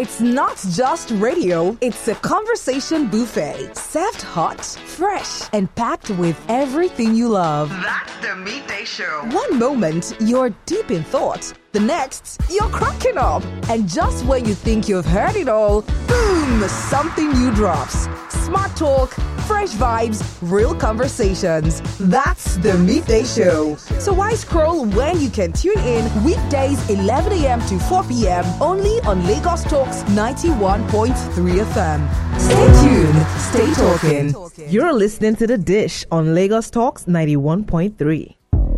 It's not just radio, it's a conversation buffet. Served hot, fresh, and packed with everything you love. That's the Midday Show. One moment, you're deep in thought. The next, you're cracking up. And just when you think you've heard it all, boom, something new drops. Smart talk, fresh vibes, real conversations. That's the Midday Show. So why scroll when you can tune in weekdays 11 a.m. to 4 p.m. only on Lagos Talks 91.3 FM. Stay tuned, stay talking. You're listening to The Dish on Lagos Talks 91.3.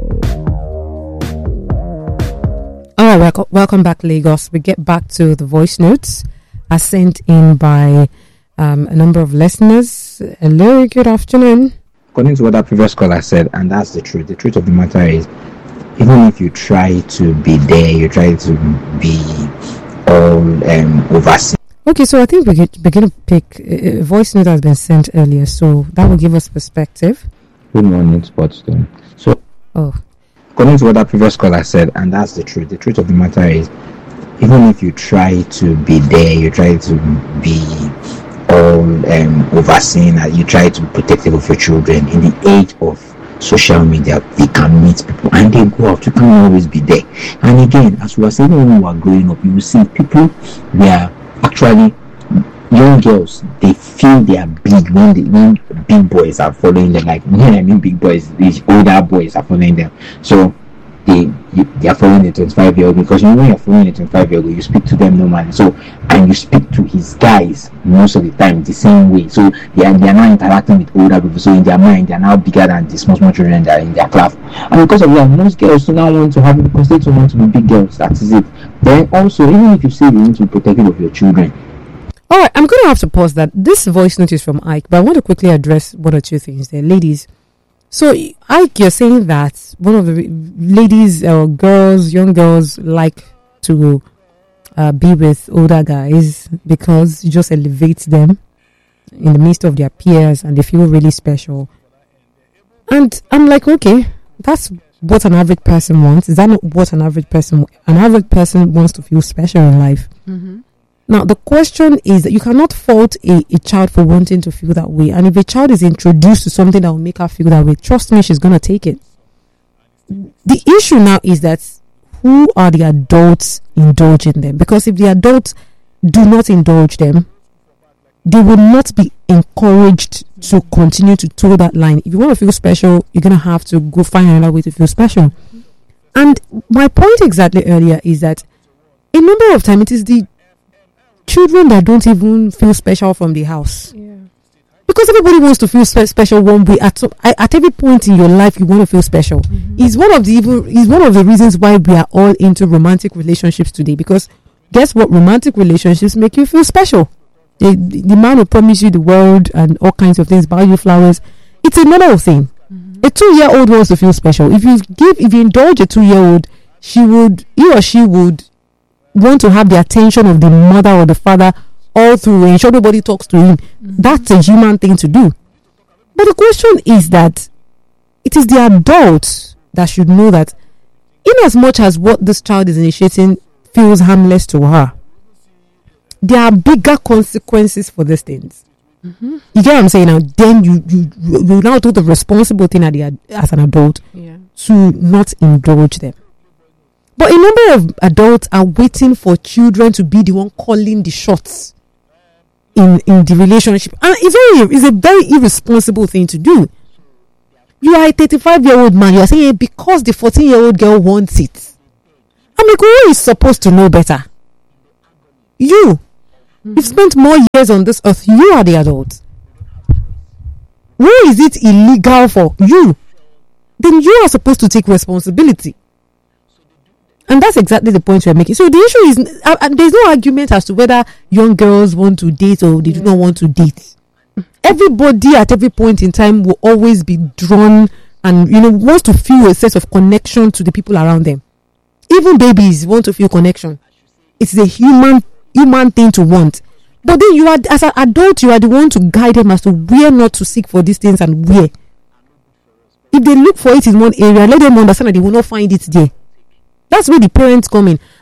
All right, welcome back, Lagos. We get back to the voice notes as sent in by a number of listeners. Hello, good afternoon. According to what that previous caller said, and that's the truth. The truth of the matter is, even if you try to be there, you try to be all overseen. Okay, so I think we're going to pick a voice note that has been sent earlier, so that will give us perspective. Good morning, Sportstone. So, according to what that previous caller said, and that's the truth. The truth of the matter is, even if you try to be there, you try to be all overseen, you try to be protective of your children. In the age of social media, they can meet people and they go out. You can't always be there. And again, as we were saying when we were growing up, you will see people were actually young girls. They feel they are big when big boys are following them. Like when I mean big boys, these older boys are following them. So they are following a 25-year-old, because when you're following a 25-year-old, you speak to them normally. So, and you speak to his guys most of the time the same way. So they are now interacting with older people. So in their mind, they are now bigger than the small children that are in their class. And because of that, most girls now want to have it because they don't want to be big girls. That is it. Then also, even if you say you need to be protective of your children. All right, I'm going to have to pause that. This voice note is from Ike, but I want to quickly address one or two things there. Ladies, so Ike, you're saying that one of the ladies or girls, young girls, like to be with older guys because it just elevates them in the midst of their peers and they feel really special. And I'm like, okay, that's what an average person wants. Is that not what an average person wants to feel special in life? Mm-hmm. Now, the question is that you cannot fault a child for wanting to feel that way. And if a child is introduced to something that will make her feel that way, trust me, she's going to take it. The issue now is that who are the adults indulging them? Because if the adults do not indulge them, they will not be encouraged to continue to toe that line. If you want to feel special, you're going to have to go find another way to feel special. And my point exactly earlier is that a number of times it is the children that don't even feel special from the house. Yeah. Because everybody wants to feel special one way. At every point in your life, you want to feel special. Mm-hmm. It's one of the reasons why we are all into romantic relationships today. Because guess what? Romantic relationships make you feel special. The man will promise you the world and all kinds of things, buy you flowers. It's a normal thing. Mm-hmm. A 2-year-old wants to feel special. If you indulge a 2-year-old, he or she would want to have the attention of the mother or the father all through, ensure nobody talks to him. Mm-hmm. That's a human thing to do. But the question is that it is the adults that should know that in as much as what this child is initiating feels harmless to her, there are bigger consequences for these things. Mm-hmm. You get what I'm saying now? Then you now do the responsible thing as an adult to not indulge them. But a number of adults are waiting for children to be the one calling the shots in the relationship. And it's a very irresponsible thing to do. You are a 35-year-old man. You are saying because the 14-year-old girl wants it. I'm like, who is supposed to know better? You. Mm-hmm. You've spent more years on this earth. You are the adult. Who is it illegal for? You. Then you are supposed to take responsibility. And that's exactly the point we're making. So the issue is, there's no argument as to whether young girls want to date or they do not want to date. Everybody at every point in time will always be drawn and, wants to feel a sense of connection to the people around them. Even babies want to feel connection. It's a human thing to want. But then you are, as an adult, you are the one to guide them as to where not to seek for these things and where. If they look for it in one area, let them understand that they will not find it there. That's where the parents come in.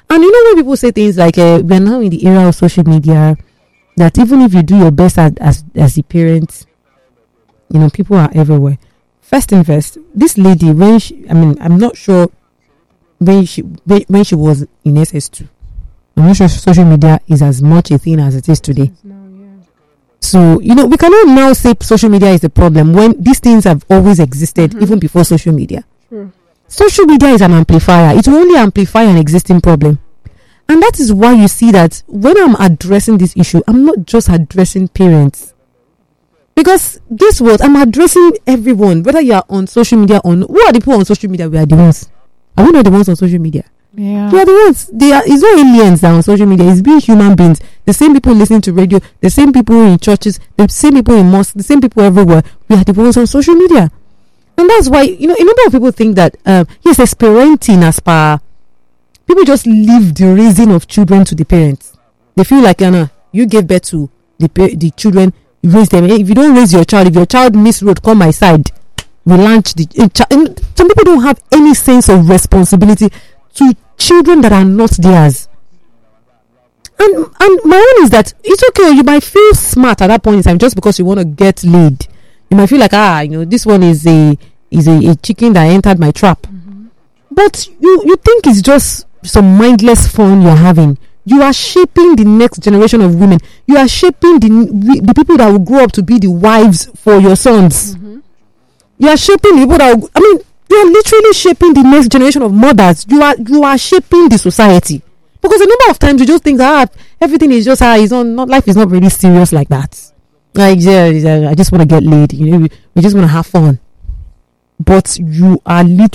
And when people say things like, we're now in the era of social media, that even if you do your best as a parent, people are everywhere. First thing first, this lady, I'm not sure when she was in SS2. I'm not sure social media is as much a thing as it is today. So, we cannot now say social media is the problem when these things have always existed even before social media. Sure. Social media is an amplifier. It will only amplify an existing problem. And that is why you see that when I'm addressing this issue, I'm not just addressing parents. Because guess what? I'm addressing everyone, whether you are on social media or not. Who are the people on social media? We are the ones. Are we not the ones on social media? Yeah. We are the ones. It's not aliens that are on social media. It's being human beings. The same people listening to radio, the same people in churches, the same people in mosques, the same people everywhere. We are the ones on social media. And that's why, a number of people think that, yes, there's parenting as per, people just leave the raising of children to the parents. They feel like, you gave birth to the children, you raise them. If you don't raise your child, if your child miss road, come my side. We launch and some people don't have any sense of responsibility to children that are not theirs. And my own is that it's okay. You might feel smart at that point in time just because you want to get laid. You might feel like, this one is a chicken that entered my trap. But you think it's just some mindless fun you're having. You are shaping the next generation of women. You are shaping the people that will grow up to be the wives for your sons. You are shaping the people that you are literally shaping the next generation of mothers. You are shaping the society. Because a number of times you just think everything is just life is not really serious like that. Like, I just want to get laid. We just want to have fun. But you are literally